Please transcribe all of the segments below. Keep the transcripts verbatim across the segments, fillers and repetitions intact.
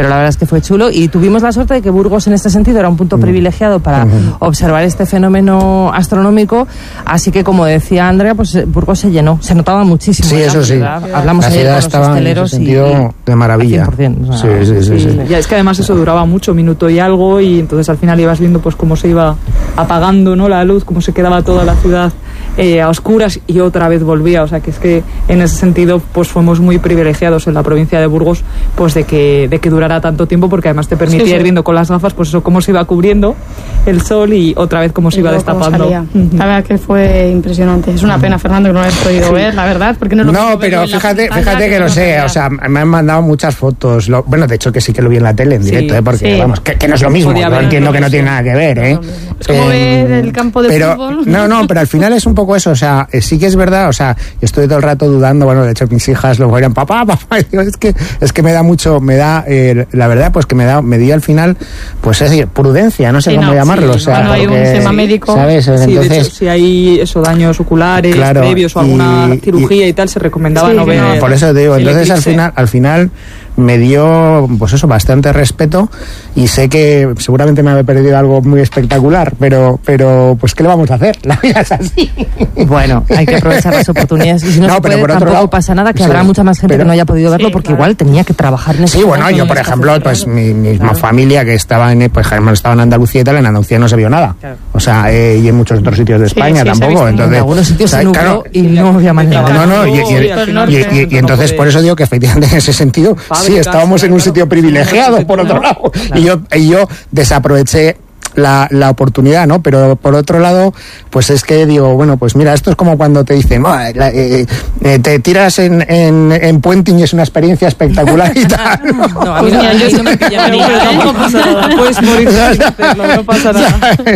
pero la verdad es que fue chulo y tuvimos la suerte de que Burgos en este sentido era un punto mm. privilegiado para mm. observar este fenómeno astronómico, así que como decía Andrea, pues Burgos se llenó, se notaba muchísimo. Sí, eso sí. Hablamos la ciudad ayer con los hosteleros en ese sentido y, de maravilla. cien por ciento, o sea, sí, sí, sí, sí, sí. Ya es que además eso duraba mucho, minuto y algo, y entonces al final ibas viendo pues cómo se iba apagando, ¿no?, la luz, cómo se quedaba toda la ciudad eh, a oscuras y otra vez volvía. O sea que es que en ese sentido pues fuimos muy privilegiados en la provincia de Burgos, pues de que de que durara tanto tiempo, porque además te permitía sí, sí. ir viendo con las gafas pues eso, cómo se iba cubriendo el sol y otra vez cómo se y iba destapando. Uh-huh. La verdad que fue impresionante. Es una pena, Fernando, que no lo hayas podido sí. ver, la verdad, porque no lo No, pero fíjate, fíjate que, que lo sé, o sea, me han mandado muchas fotos. Lo, bueno, de hecho que sí que lo vi en la tele en sí, directo, ¿eh? Porque sí. vamos, que, que no es lo mismo, yo entiendo que no tiene nada que ver, ¿eh? Es como eh, ver el campo de pero, fútbol. No, no, pero al final es un poco eso, o sea, sí que es verdad, o sea, estoy todo el rato dudando, bueno, de hecho mis hijas luego eran papá, papá, y digo, es que es que me da mucho, me da, eh, la verdad, pues que me da, me dio al final, pues es decir, prudencia, no sé sí, cómo no, llamarlo, sí, o sea, cuando hay porque, un tema médico, ¿sabes? Sí, Entonces, de hecho, si hay eso, daños oculares, claro, previos o alguna y, cirugía y, y tal, se recomendaba sí, no ver. No, por eso te digo, entonces al final, al final me dio, pues eso, bastante respeto y sé que seguramente me había perdido algo muy espectacular, pero, pero pues ¿qué le vamos a hacer? La vida es así. Bueno, hay que aprovechar las oportunidades y si no, no se puede, tampoco lado, pasa nada, que sí, habrá mucha más gente pero, que no haya podido verlo sí, porque claro. igual tenía que trabajar en ese Sí, bueno, yo por ejemplo, pues mi misma claro. familia que estaba en, pues estaba en Andalucía y tal, en Andalucía no se vio nada. Claro. O sea, eh, y en muchos otros sitios de España sí, sí, tampoco. Entonces, en algunos sitios se nubló claro, y no había manera. No, no, y, y, y, y, y entonces por eso digo que efectivamente en ese sentido sí, estábamos en un sitio privilegiado, por otro lado, y yo, y yo desaproveché La, la oportunidad, ¿no? Pero por otro lado, pues es que digo, bueno, pues mira, esto es como cuando te dicen, oh, la, eh, eh, te tiras en, en, en puenting y es una experiencia espectacular y tal. No, no a mí no, yo eso me pillaría, no pasa nada, puedes morir sin hacerlo, no pasa nada.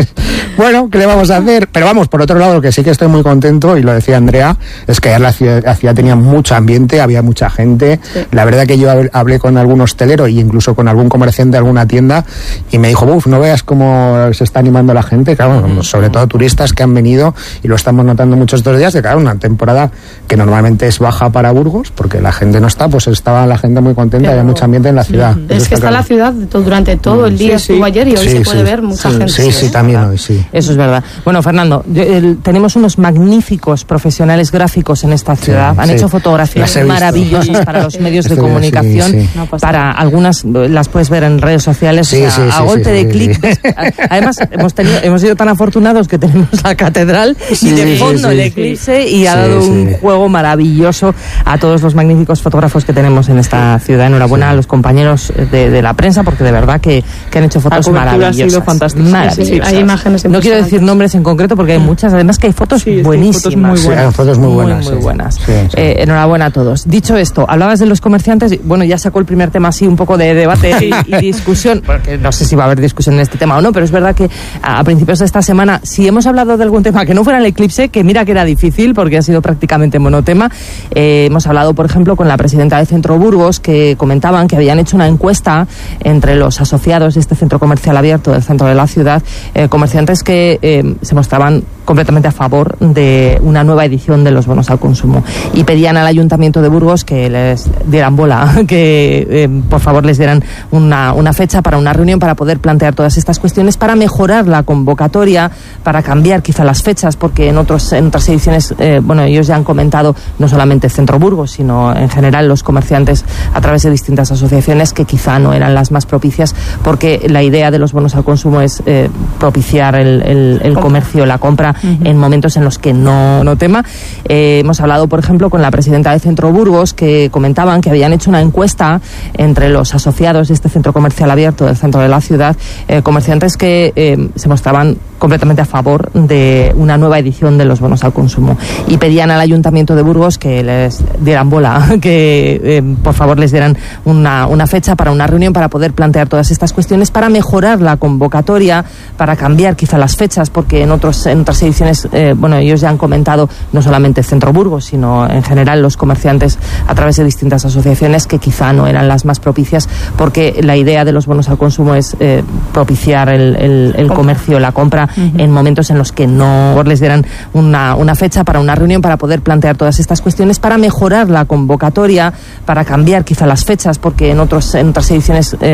Bueno, ¿qué le vamos a hacer? Pero vamos, por otro lado, lo que sí que estoy muy contento, y lo decía Andrea, es que ayer la ciudad, la ciudad tenía mucho ambiente, había mucha gente. Sí. La verdad que yo hablé con algún hostelero e incluso con algún comerciante de alguna tienda y me dijo, uff, no veas cómo se está animando la gente, claro, sobre todo turistas que han venido, y lo estamos notando muchos estos días, de claro, una temporada que normalmente es baja para Burgos, porque la gente no está, pues estaba la gente muy contenta, había mucho ambiente en la ciudad. Es que está claro. La ciudad durante todo el día, sí, estuvo sí. ayer y hoy sí, se puede sí, ver mucha sí, gente. Sí, sí, también hoy, sí. Eso es verdad. Bueno, Fernando, yo, el, tenemos unos magníficos profesionales gráficos en esta ciudad, sí, han sí. hecho fotografías maravillosas para los medios de comunicación, sí, sí. para algunas las puedes ver en redes sociales, sí, o sea, sí, a sí, golpe sí, de sí, clic. Sí. Además, hemos, tenido, hemos sido tan afortunados que tenemos la catedral sí, y de fondo sí, sí, el eclipse sí. y ha dado sí, un sí. juego maravilloso a todos los magníficos fotógrafos que tenemos en esta ciudad. Enhorabuena sí. a los compañeros de, de la prensa, porque de verdad que, que han hecho fotos maravillosas. Ha sido fantástica. Maravillosas. Sí, sí, hay imágenes no quiero decir nombres en concreto porque hay muchas, además que hay fotos sí, buenísimas. Fotos muy buenas. Sí, fotos muy buenas. Muy, muy sí. buenas. Sí, sí. Eh, enhorabuena a todos. Dicho esto, hablabas de los comerciantes, bueno, ya sacó el primer tema así un poco de debate y, y discusión, porque no sé si va a haber discusión en este tema o no, pero es verdad que a principios de esta semana, si hemos hablado de algún tema que no fuera el eclipse, que mira que era difícil porque ha sido prácticamente monotema, eh, hemos hablado, por ejemplo, con la presidenta de Centro Burgos, que comentaban que habían hecho una encuesta entre los asociados de este centro comercial abierto del centro de la ciudad, eh, comerciantes que eh, se mostraban completamente a favor de una nueva edición de los bonos al consumo y pedían al Ayuntamiento de Burgos que les dieran bola, que eh, por favor les dieran una, una fecha para una reunión para poder plantear todas estas cuestiones, para mejorar la convocatoria, para cambiar quizá las fechas, porque en otros en otras ediciones, eh, bueno, ellos ya han comentado, no solamente Centro Burgos, sino en general los comerciantes a través de distintas asociaciones, que quizá no eran las más propicias, porque la idea de los bonos al consumo es eh, propiciar el, el, el comercio, la compra, uh-huh. en momentos en los que no, no tema. Eh, hemos hablado, por ejemplo, con la presidenta de Centro Burgos, que comentaban que habían hecho una encuesta entre los asociados de este centro comercial abierto del centro de la ciudad, eh, comerciantes que eh, se mostraban completamente a favor de una nueva edición de los bonos al consumo y pedían al Ayuntamiento de Burgos que les dieran bola, que eh, por favor les dieran una, una fecha para una reunión para poder plantear todas estas cuestiones, para mejorar la convocatoria, para cambiar quizá las fechas, porque en otros en otras ediciones, eh, bueno, ellos ya han comentado, no solamente Centro Burgos, sino en general los comerciantes a través de distintas asociaciones, que quizá no eran las más propicias, porque la idea de los bonos al consumo es eh, propiciar el, el, el comercio, la compra, uh-huh. en momentos en los que no les dieran una, una fecha para una reunión para poder plantear todas estas cuestiones, para mejorar la convocatoria, para cambiar quizá las fechas, porque en otros en otras ediciones, eh,